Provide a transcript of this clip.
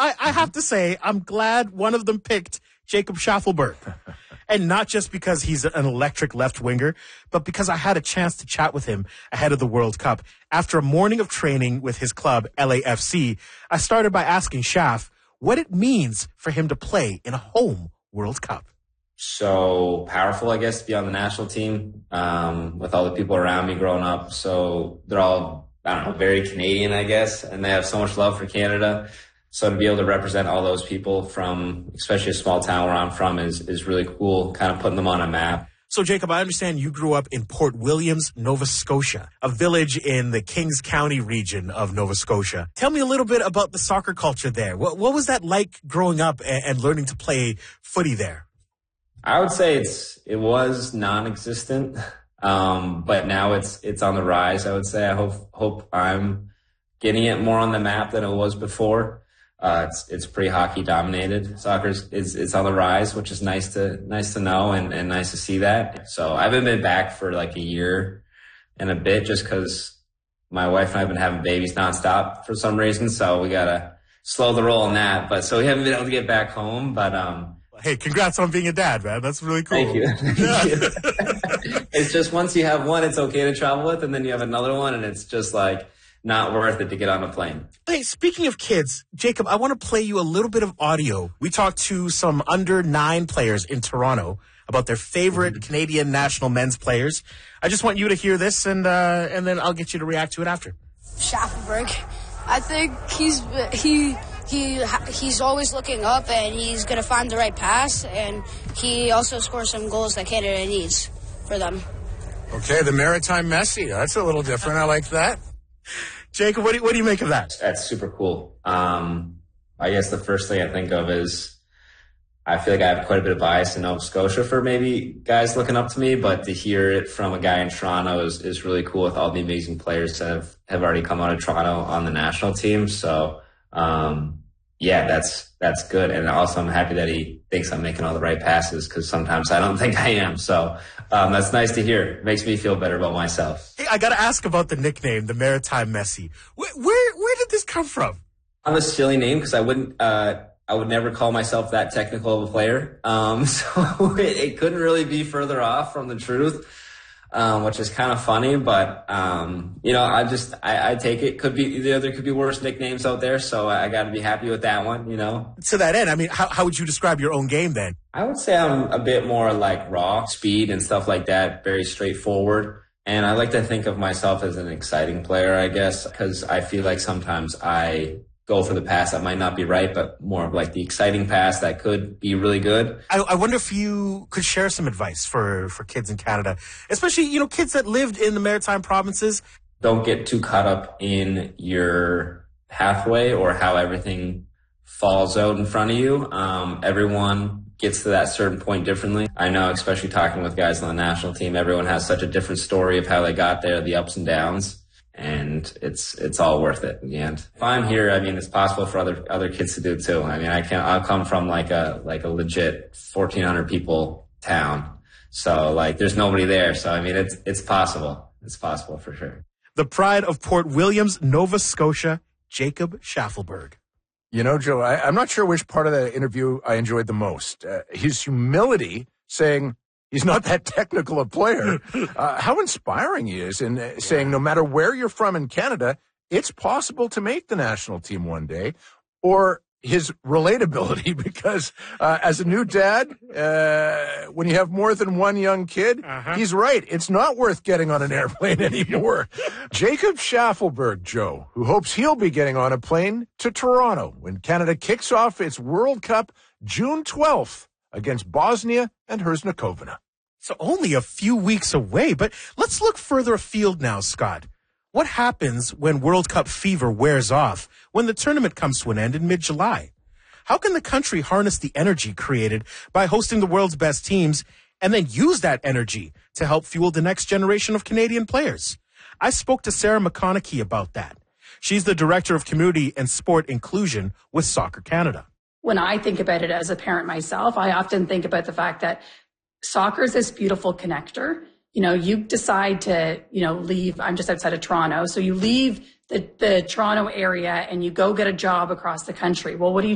I have to say, I'm glad one of them picked Jacob Schaffelberg. And not just because he's an electric left winger, but because I had a chance to chat with him ahead of the World Cup. After a morning of training with his club, LAFC, I started by asking Schaff what it means for him to play in a home World Cup. So powerful, I guess, to be on the national team with all the people around me growing up. So they're all, I don't know, very Canadian, I guess, and they have so much love for Canada. So to be able to represent all those people from, especially a small town where I'm from, is really cool, kind of putting them on a map. So, Jacob, I understand you grew up in Port Williams, Nova Scotia, a village in the Kings County region of Nova Scotia. Tell me a little bit about the soccer culture there. What was that like growing up and learning to play footy there? I would say it was non-existent, but now it's on the rise. I would say I hope I'm getting it more on the map than it was before. It's pretty hockey dominated. Soccer is on the rise, which is nice to know and nice to see that. So I haven't been back for like a year and a bit just because my wife and I have been having babies nonstop for some reason. So we gotta slow the roll on that. But so we haven't been able to get back home, but, hey, congrats on being a dad, man. That's really cool. Thank you. It's just once you have one, it's okay to travel with, and then you have another one, and it's just like not worth it to get on a plane. Hey, speaking of kids, Jacob, I want to play you a little bit of audio. We talked to some under-9 players in Toronto about their favorite Canadian national men's players. I just want you to hear this, and then I'll get you to react to it after. Schaffelberg. I think he's always looking up, and he's going to find the right pass, and he also scores some goals that Canada needs for them. Okay, the Maritime Messi. That's a little different. I like that. Jacob, what do you make of that? That's super cool. I guess the first thing I think of is I feel like I have quite a bit of bias in Nova Scotia for maybe guys looking up to me, but to hear it from a guy in Toronto is really cool with all the amazing players that have already come out of Toronto on the national team. So, yeah, that's good. And also I'm happy that he thinks I'm making all the right passes because sometimes I don't think I am. So, that's nice to hear. It makes me feel better about myself. Hey, I got to ask about the nickname, the Maritime Messi. Where did this come from? I'm a silly name because I would never call myself that technical of a player. So it couldn't really be further off from the truth, which is kind of funny. But, I take it. There could be worse nicknames out there. So I got to be happy with that one, To that end, I mean, how would you describe your own game then? I would say I'm a bit more like raw, speed and stuff like that. Very straightforward. And I like to think of myself as an exciting player, I guess, because I feel like sometimes I go for the pass that might not be right, but more of like the exciting pass that could be really good. I wonder if you could share some advice for kids in Canada, especially, kids that lived in the Maritime provinces. Don't get too caught up in your pathway or how everything falls out in front of you. Everyone gets to that certain point differently. I know, especially talking with guys on the national team, everyone has such a different story of how they got there, the ups and downs. And it's all worth it in the end. If I'm here, I mean, it's possible for other kids to do it too. I mean, I'll come from like a legit 1,400 people town. So like there's nobody there. So I mean, it's possible. It's possible for sure. The pride of Port Williams, Nova Scotia, Jacob Schaffelberg. Joe, I'm not sure which part of the interview I enjoyed the most. His humility, saying he's not that technical a player. How inspiring he is in saying no matter where you're from in Canada, it's possible to make the national team one day. Or his relatability, because as a new dad, when you have more than one young kid, he's right. It's not worth getting on an airplane anymore. Jacob Schaffelberg, Joe, who hopes he'll be getting on a plane to Toronto when Canada kicks off its World Cup June 12th. Against Bosnia and Herzegovina. So only a few weeks away, but let's look further afield now, Scott. What happens when World Cup fever wears off, when the tournament comes to an end in mid-July? How can the country harness the energy created by hosting the world's best teams and then use that energy to help fuel the next generation of Canadian players? I spoke to Sarah McConaughey about that. She's the Director of Community and Sport Inclusion with Soccer Canada. When I think about it as a parent myself, I often think about the fact that soccer is this beautiful connector. You decide to, leave. I'm just outside of Toronto. So you leave the Toronto area and you go get a job across the country. Well, what do you